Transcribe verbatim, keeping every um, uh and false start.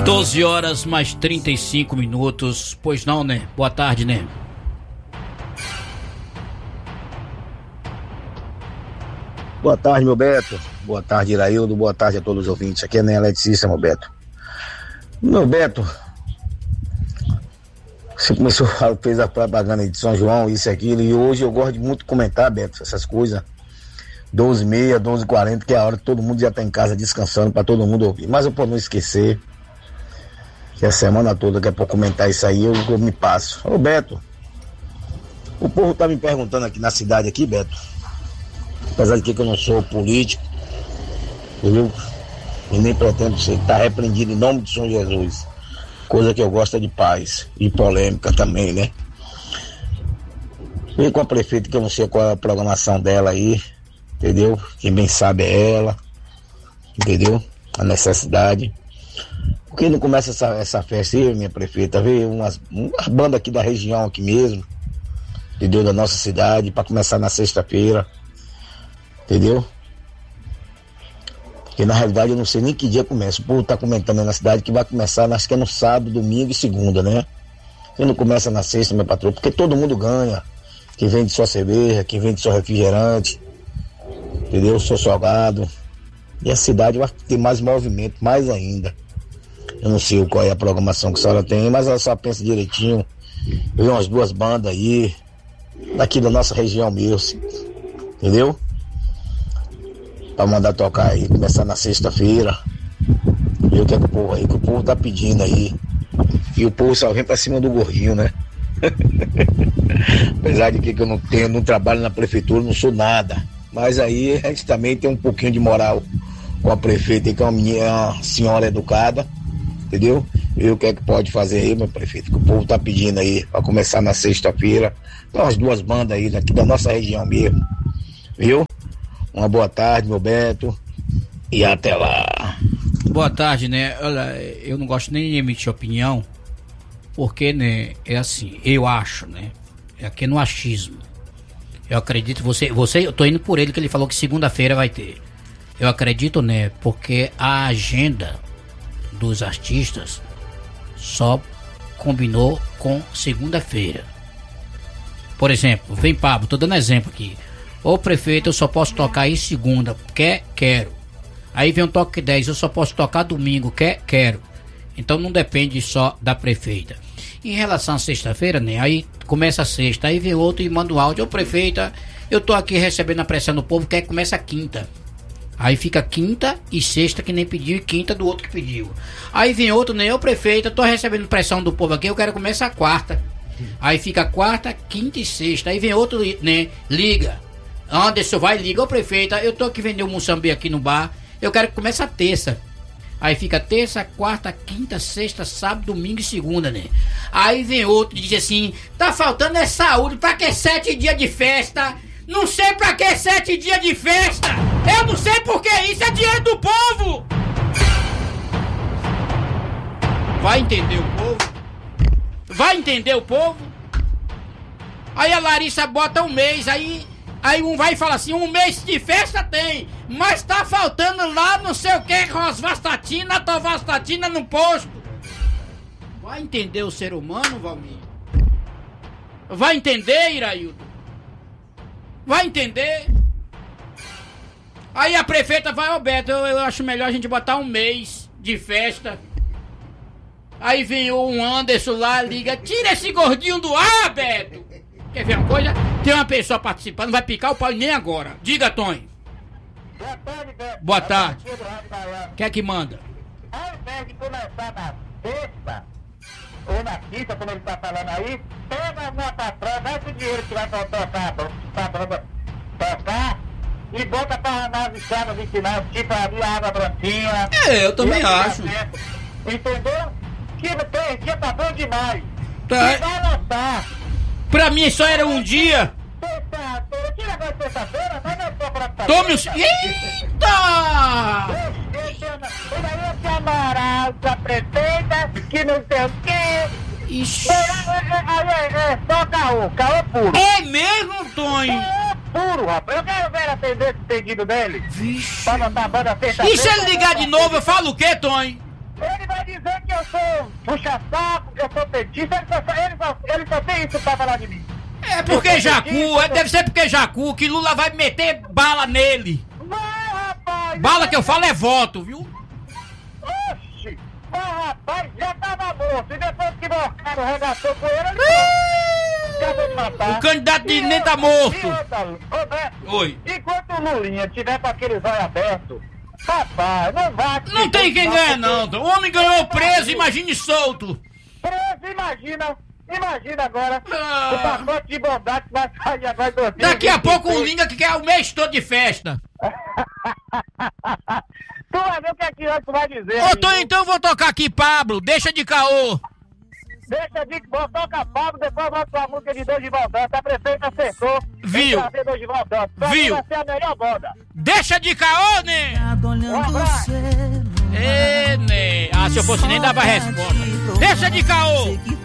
doze horas mais trinta e cinco minutos. Pois não, né? Boa tarde, né? Boa tarde, meu Beto. Boa tarde, Iraildo. Boa tarde a todos os ouvintes. Aqui é nem eletricista, meu Beto. Meu Beto, você começou a fez a propaganda de São João, isso e aquilo, e hoje eu gosto de muito comentar, Beto, essas coisas. doze e meia, doze e quarenta, que é a hora que todo mundo já tá em casa descansando para todo mundo ouvir. Mas eu posso não esquecer que a semana toda que é pra comentar isso aí, eu, eu me passo. Ô Beto, o povo tá me perguntando aqui na cidade aqui, Beto, apesar de que eu não sou político, entendeu? E nem pretendo ser, tá repreendido em nome de São Jesus. Coisa que eu gosto é de paz e polêmica também, né? E com a prefeita, que eu não sei qual é a programação dela aí, entendeu? Quem bem sabe é ela, entendeu? A necessidade. Por que não começa essa, essa festa aí, minha prefeita? Vê umas, umas bandas aqui da região aqui mesmo, entendeu? Da nossa cidade, para começar na sexta-feira, entendeu? Porque na realidade eu não sei nem que dia começa. O povo tá comentando aí na cidade que vai começar, acho que é no sábado, domingo e segunda, né? E não começa na sexta, meu patrão, porque todo mundo ganha. Quem vende só cerveja, quem vende só refrigerante, entendeu? Só salgado. E a cidade vai ter mais movimento, mais ainda. Eu não sei qual é a programação que a senhora tem, mas ela só pensa direitinho. Eu vi umas duas bandas aí, daqui da nossa região mesmo, entendeu? Pra mandar tocar aí, começar na sexta-feira. E o que é que o povo aí, que o povo tá pedindo aí. E o povo só vem pra cima do gordinho, né? Apesar de que eu não tenho, não trabalho na prefeitura, não sou nada. Mas aí a gente também tem um pouquinho de moral com a prefeita, que é uma, menina, uma senhora educada, entendeu? E o que é que pode fazer aí, meu prefeito? Que o povo tá pedindo aí pra começar na sexta-feira. Tem umas duas bandas aí daqui da nossa região mesmo, viu? Uma boa tarde, meu Beto, e até lá. Boa tarde, né? Olha, eu não gosto nem de emitir opinião, porque, né, é assim, eu acho, né? É aqui no achismo. Eu acredito, você, você, eu tô indo por ele, que ele falou que segunda-feira vai ter. Eu acredito, né, porque a agenda dos artistas só combinou com segunda-feira. Por exemplo, vem Pablo, tô dando exemplo aqui. Ô prefeito, eu só posso tocar aí segunda, quer, quero. Aí vem um toque dez, eu só posso tocar domingo, quer, quero. Então não depende só da prefeita. Em relação à sexta-feira, né? Aí começa a sexta, aí vem outro e manda um áudio. Ô prefeita, eu tô aqui recebendo a pressão do povo, quer que começa a quinta. Aí fica quinta e sexta que nem pediu e quinta do outro que pediu. Aí vem outro, né? Ô prefeita, eu tô recebendo pressão do povo aqui, eu quero começar a quarta. Aí fica quarta, quinta e sexta. Aí vem outro, né? Liga. Anderson vai, liga, ô prefeita, eu tô aqui vendendo um Moçambique aqui no bar, eu quero que comece a terça. Aí fica terça, quarta, quinta, sexta, sábado, domingo e segunda, né? Aí vem outro e diz assim, tá faltando é saúde, pra que sete dias de festa? Não sei pra que sete dias de festa! Eu não sei por que isso, é dinheiro do povo! Vai entender o povo? Vai entender o povo? Aí a Larissa bota um mês, aí... Aí um vai e fala assim, um mês de festa tem, mas tá faltando lá não sei o que, rosvastatina, tovastatina no posto. Vai entender o ser humano, Valmir? Vai entender, Iraildo? Vai entender? Aí a prefeita vai, ô Beto, eu, eu acho melhor a gente botar um mês de festa. Aí vem um Anderson lá, liga, tira esse gordinho do ar, Beto. Quer ver uma coisa? Tem uma pessoa participando, vai picar o pau nem agora. Diga, Tony. Boa tarde, Beto. Boa tarde. Quem é que manda? Ao invés de começar na sexta, ou na quinta, como ele tá falando aí, pega uma patrão, dá esse dinheiro que vai pra tocar, pra tocar, e bota pra nas estradas de final, tipo ali a água branquinha. É, eu também acho. Entendeu? Que no três dias tá bom demais. Tá. E vai lançar. Pra mim só era um dia. Sexta-feira, que negócio de sexta-feira? Mas não é só pra ficar. Tome os... Eita! Daí esse amaral da prefeita, que não sei o quê. Ixi. Aí é, é só caô, caô puro. É mesmo, Tonho? Caô puro, rapaz. Eu quero ver atender esse pedido dele. Vixe. Pra botar a banda sexta-feira. E se ele ligar de novo, eu falo o quê, Tonho? Ele vai dizer que eu eu sou puxa-saco, que eu sou petista, ele só, ele, só, ele só tem isso pra falar de mim. É porque Jacu, é, deve ser porque Jacu, que Lula vai meter bala nele. Vai, rapaz! Bala que eu falo é voto, viu? Oxi! Mas, rapaz, já tava morto. E depois que Morcado regaçou com ele, ele acabou de matar. O candidato de E nem outra- tá morto. e outra, Roberto, Oi. enquanto o Lulinha tiver com aqueles olhos abertos, rapaz, não vai... Não tem quem ganha não. O homem ganhou preso, imagine solto. Preso, imagina... Imagina agora Ah. o pacote de bondade que vai sair agora em dois mil e vinte e seis. Daqui a pouco o Linga que quer o mês todo de festa. Tu vai ver o que é que tu vai dizer. Ô, aí, Tonho, viu? então vou tocar aqui, Pablo. Deixa de caô. Deixa de toca Pablo, depois volta a música de Dorival Dantas. A prefeita acertou. Viu? Em trazer Dorival Dantas. Pra Viu? mim vai ser a melhor banda. Deixa de caô, né? Um abraço. Ê, né? Ah, se eu fosse nem dava resposta. Deixa de caô.